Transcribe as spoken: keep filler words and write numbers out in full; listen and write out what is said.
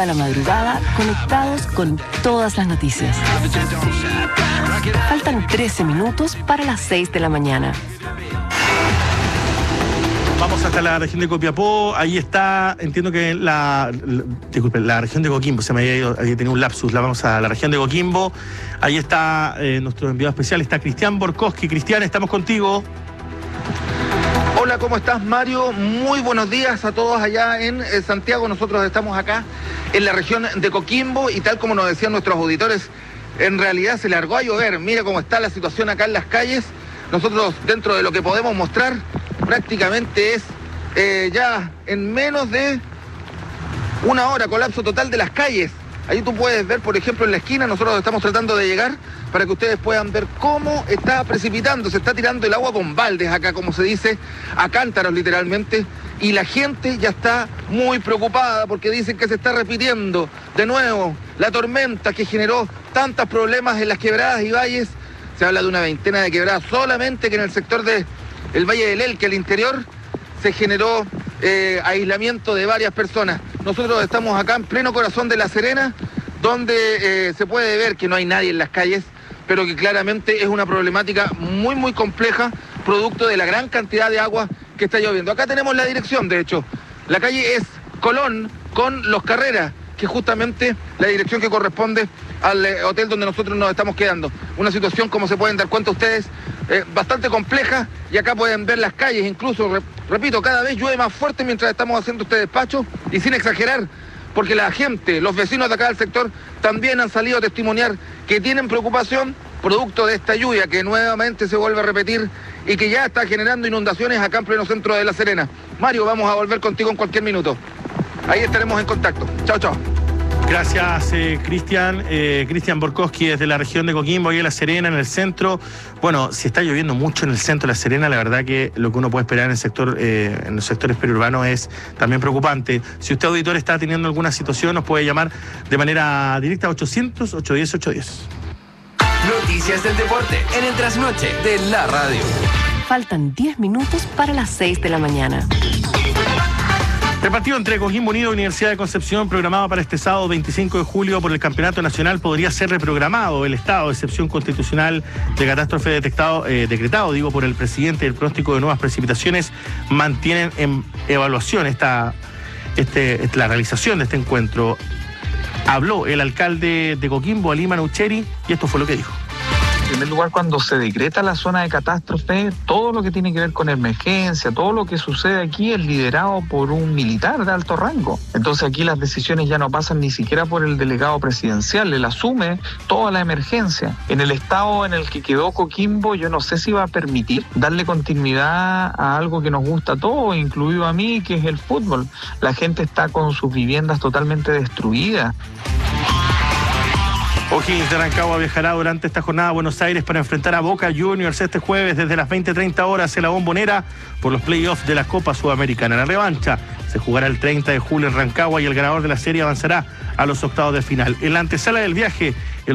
A la madrugada, conectados con todas las noticias. Faltan trece minutos para las seis de la mañana. Vamos hasta la región de Copiapó. Ahí está, entiendo que la, la disculpe, la región de Coquimbo, se me había ido, había tenido un lapsus. La vamos a la región de Coquimbo. Ahí está eh, nuestro enviado especial, está Cristian Borkowski. Cristian, estamos contigo. Hola, ¿cómo estás, Mario? Muy buenos días a todos allá en eh, Santiago. Nosotros estamos acá en la región de Coquimbo y tal como nos decían nuestros auditores, en realidad se largó a llover. Mira cómo está la situación acá en las calles. Nosotros, dentro de lo que podemos mostrar, prácticamente es eh, ya en menos de una hora colapso total de las calles. Ahí tú puedes ver, por ejemplo, en la esquina, nosotros estamos tratando de llegar para que ustedes puedan ver cómo está precipitando, se está tirando el agua con baldes acá, como se dice, a cántaros literalmente, y la gente ya está muy preocupada porque dicen que se está repitiendo de nuevo la tormenta que generó tantos problemas en las quebradas y valles. Se habla de una veintena de quebradas solamente que en el sector del Valle del Elqui, al interior, se generó eh, aislamiento de varias personas. Nosotros estamos acá en pleno corazón de La Serena, donde eh, se puede ver que no hay nadie en las calles, pero que claramente es una problemática muy, muy compleja, producto de la gran cantidad de agua que está lloviendo. Acá tenemos la dirección, de hecho. La calle es Colón con Los Carreras, que es justamente la dirección que corresponde al eh, hotel donde nosotros nos estamos quedando. Una situación, como se pueden dar cuenta ustedes, eh, bastante compleja, y acá pueden ver las calles, incluso, re, repito, cada vez llueve más fuerte mientras estamos haciendo este despacho, y sin exagerar, porque la gente, los vecinos de acá del sector, también han salido a testimoniar que tienen preocupación producto de esta lluvia que nuevamente se vuelve a repetir y que ya está generando inundaciones acá en pleno centro de La Serena. Mario, vamos a volver contigo en cualquier minuto. Ahí estaremos en contacto. Chao, chao. Gracias, eh, Cristian. Eh, Cristian Borkowski desde la región de Coquimbo y en La Serena, en el centro. Bueno, si está lloviendo mucho en el centro de La Serena, la verdad que lo que uno puede esperar en el sector, eh, en los sectores periurbanos es también preocupante. Si usted, auditor, está teniendo alguna situación, nos puede llamar de manera directa a ochocientos, ochocientos diez, ochocientos diez. Noticias del deporte en el trasnoche de la radio. Faltan diez minutos para las seis de la mañana. El partido entre Coquimbo Unido y Universidad de Concepción, programado para este sábado veinticinco de julio por el Campeonato Nacional, podría ser reprogramado. El estado de excepción constitucional de catástrofe detectado, eh, decretado, digo, por el presidente, el pronóstico de nuevas precipitaciones mantienen en evaluación esta, este, la realización de este encuentro. Habló el alcalde de Coquimbo, Ali Manucheri, y esto fue lo que dijo. En primer lugar, cuando se decreta la zona de catástrofe, todo lo que tiene que ver con emergencia, todo lo que sucede aquí es liderado por un militar de alto rango. Entonces aquí las decisiones ya no pasan ni siquiera por el delegado presidencial, él asume toda la emergencia. En el estado en el que quedó Coquimbo, yo no sé si va a permitir darle continuidad a algo que nos gusta a todos, incluido a mí, que es el fútbol. La gente está con sus viviendas totalmente destruidas. O'Higgins de Rancagua viajará durante esta jornada a Buenos Aires para enfrentar a Boca Juniors este jueves desde las veinte treinta horas en la Bombonera por los playoffs de la Copa Sudamericana. La revancha se jugará el treinta de julio en Rancagua y el ganador de la serie avanzará a los octavos de final. En la antesala del viaje